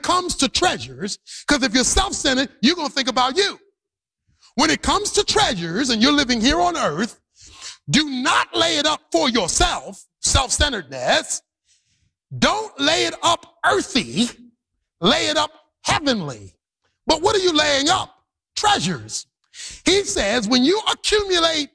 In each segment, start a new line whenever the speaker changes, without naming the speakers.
comes to treasures, because if you're self-centered, you're going to think about you. When it comes to treasures and you're living here on earth, do not lay it up for yourself, self-centeredness. Don't lay it up earthy, lay it up heavenly. But what are you laying up? Treasures. He says when you accumulate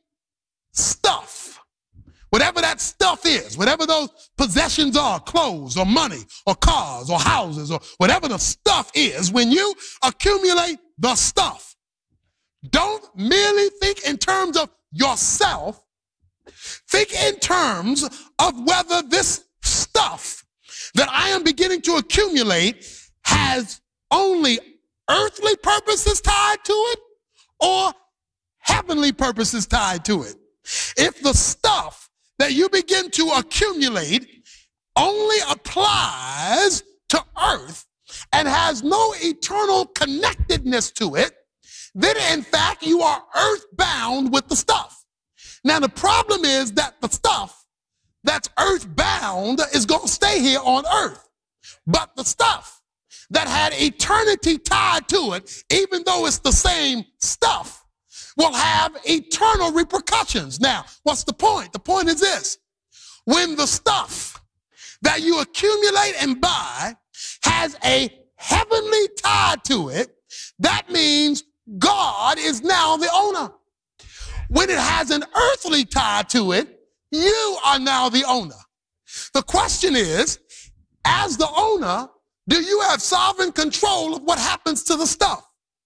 stuff, whatever that stuff is, whatever those possessions are, clothes or money or cars or houses or whatever the stuff is, when you accumulate the stuff, don't merely think in terms of yourself. Think in terms of whether this stuff that I am beginning to accumulate has only earthly purposes tied to it or heavenly purposes tied to it. If the stuff that you begin to accumulate only applies to earth and has no eternal connectedness to it, then in fact you are earthbound with the stuff. Now the problem is that the stuff that's earthbound is going to stay here on earth. But the stuff that had eternity tied to it, even though it's the same stuff, will have eternal repercussions. Now, what's the point? The point is this. When the stuff that you accumulate and buy has a heavenly tie to it, that means God is now the owner. When it has an earthly tie to it, you are now the owner. The question is, as the owner, do you have sovereign control of what happens to the stuff?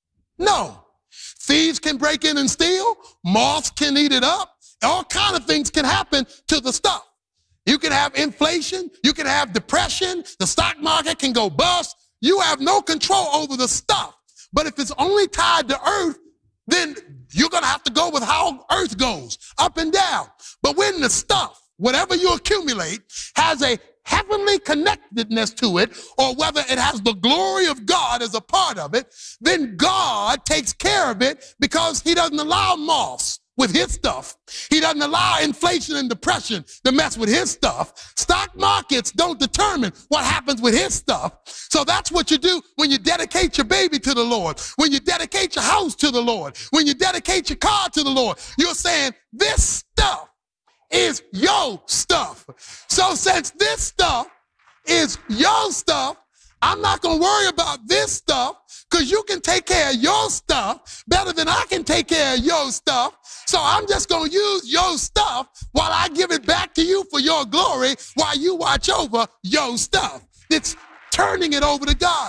No. Thieves can break in and steal. Moths can eat it up. All kinds of things can happen to the stuff. You can have inflation. You can have depression. The stock market can go bust. You have no control over the stuff. But if it's only tied to earth, then you're going to have to go with how earth goes, up and down. But when the stuff, whatever you accumulate, has a heavenly connectedness to it, or whether it has the glory of God as a part of it, then God takes care of it because he doesn't allow moths with his stuff. He doesn't allow inflation and depression to mess with his stuff. Stock markets don't determine what happens with his stuff. So that's what you do when you dedicate your baby to the Lord, when you dedicate your house to the Lord, when you dedicate your car to the Lord. You're saying this stuff is your stuff. So since this stuff is your stuff, I'm not going to worry about this stuff because you can take care of your stuff better than I can take care of your stuff. So I'm just going to use your stuff while I give it back to you for your glory while you watch over your stuff. It's turning it over to God.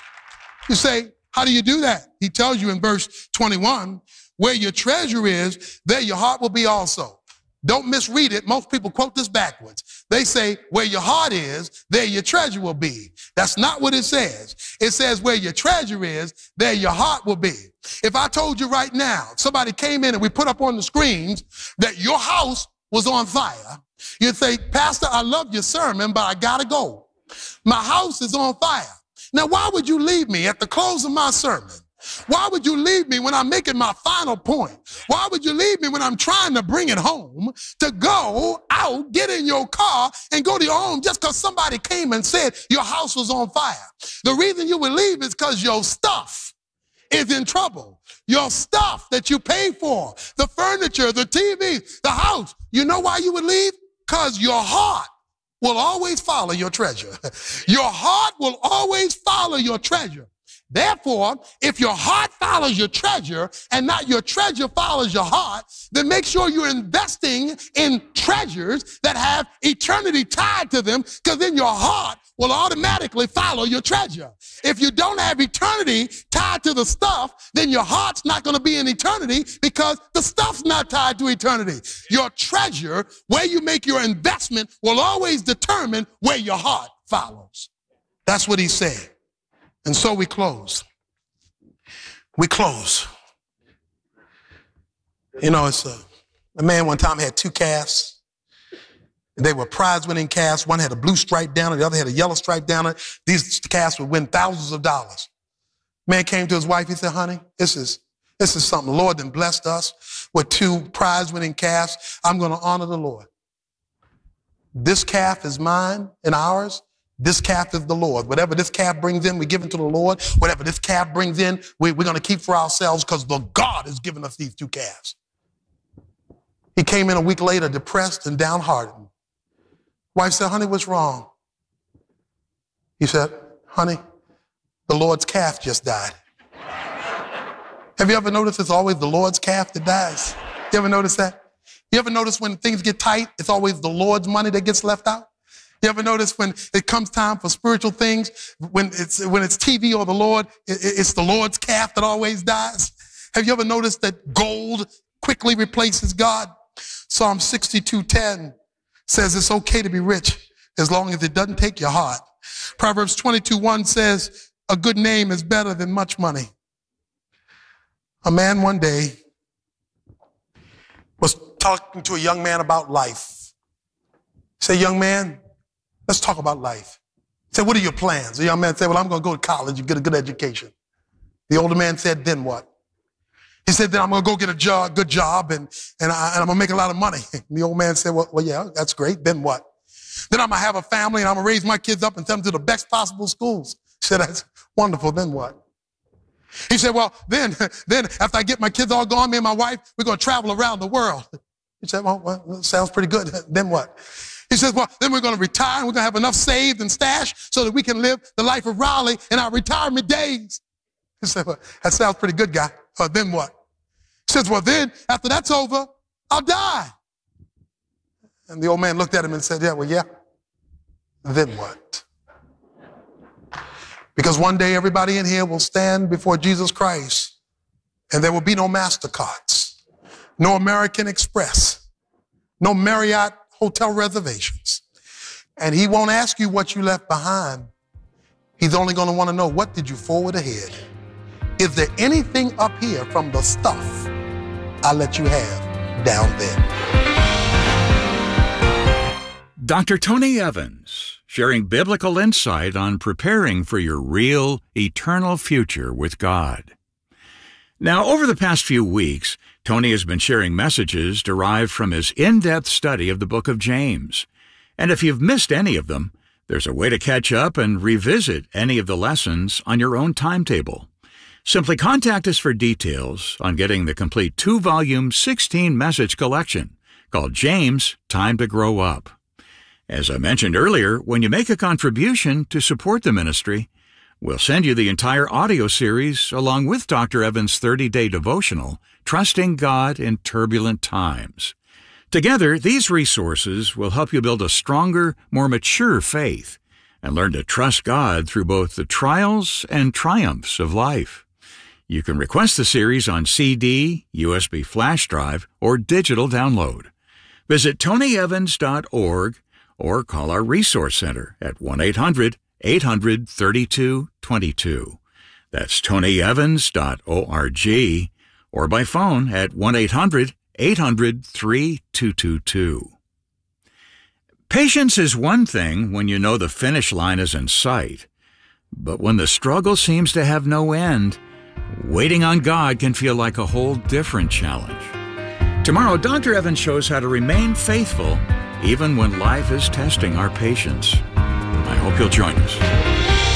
You say, how do you do that? He tells you in verse 21, where your treasure is, there your heart will be also. Don't misread it. Most people quote this backwards. They say, where your heart is, there your treasure will be. That's not what it says. It says, where your treasure is, there your heart will be. If I told you right now, somebody came in and we put up on the screens that your house was on fire, you'd say, Pastor, I love your sermon, but I gotta go. My house is on fire. Now, why would you leave me at the close of my sermon? Why would you leave me when I'm making my final point? Why would you leave me when I'm trying to bring it home to go out, get in your car, and go to your home just because somebody came and said your house was on fire? The reason you would leave is because your stuff is in trouble. Your stuff that you pay for, the furniture, the TV, the house. You know why you would leave? Because your heart will always follow your treasure. Your heart will always follow your treasure. Therefore, if your heart follows your treasure and not your treasure follows your heart, then make sure you're investing in treasures that have eternity tied to them, because then your heart will automatically follow your treasure. If you don't have eternity tied to the stuff, then your heart's not going to be in eternity because the stuff's not tied to eternity. Your treasure, where you make your investment, will always determine where your heart follows. That's what he's saying. And so we close. We close. You know, it's a man one time had two calves. They were prize-winning calves. One had a blue stripe down it, the other had a yellow stripe down it. These calves would win thousands of dollars. Man came to his wife. He said, honey, this is something. The Lord then blessed us with two prize-winning calves. I'm going to honor the Lord. This calf is mine and ours This calf is the Lord. Whatever this calf brings in, we give it to the Lord. Whatever this calf brings in, we're going to keep for ourselves because the God has given us these two calves. He came in a week later, depressed and downhearted. Wife said, honey, what's wrong? He said, honey, the Lord's calf just died. Have you ever noticed it's always the Lord's calf that dies? You ever notice that? You ever notice when things get tight, it's always the Lord's money that gets left out? You ever notice when it comes time for spiritual things, when it's TV or the Lord, it's the Lord's calf that always dies? Have you ever noticed that gold quickly replaces God? Psalm 62:10 says it's okay to be rich as long as it doesn't take your heart. Proverbs 22:1 says a good name is better than much money. A man one day was talking to a young man about life. He said, young man, let's talk about life. He said, what are your plans? The young man said, well, I'm going to go to college and get a good education. The older man said, then what? He said, then I'm going to go get a good job and I'm going to make a lot of money. And the old man said, well, yeah, that's great. Then what? Then I'm going to have a family and I'm going to raise my kids up and send them to the best possible schools. He said, that's wonderful. Then what? He said, well, then after I get my kids all gone, me and my wife, we're going to travel around the world. He said, well, sounds pretty good. Then what? He says, well, then we're going to retire and we're going to have enough saved and stashed so that we can live the life of Raleigh in our retirement days. He said, well, that sounds pretty good, guy. Then what? He says, well, then after that's over, I'll die. And the old man looked at him and said, yeah. Then what? Because one day everybody in here will stand before Jesus Christ and there will be no MasterCards, no American Express, no Marriott hotel reservations. And he won't ask you what you left behind. He's only going to want to know, what did you forward ahead? Is there anything up here from the stuff I let you have down there?
Dr. Tony Evans, sharing biblical insight on preparing for your real, eternal future with God. Now, over the past few weeks, Tony has been sharing messages derived from his in-depth study of the book of James. And if you've missed any of them, there's a way to catch up and revisit any of the lessons on your own timetable. Simply contact us for details on getting the complete 2-volume, 16-message collection called James, Time to Grow Up. As I mentioned earlier, when you make a contribution to support the ministry, we'll send you the entire audio series along with Dr. Evans' 30-day devotional, Trusting God in Turbulent Times. Together, these resources will help you build a stronger, more mature faith and learn to trust God through both the trials and triumphs of life. You can request the series on CD, USB flash drive, or digital download. Visit tonyevans.org or call our Resource Center at 1-800-800-3222. That's tonyevans.org or by phone at 1-800-800-3222. Patience is one thing when you know the finish line is in sight. But when the struggle seems to have no end, waiting on God can feel like a whole different challenge. Tomorrow, Dr. Evans shows how to remain faithful even when life is testing our patience. I hope you'll join us.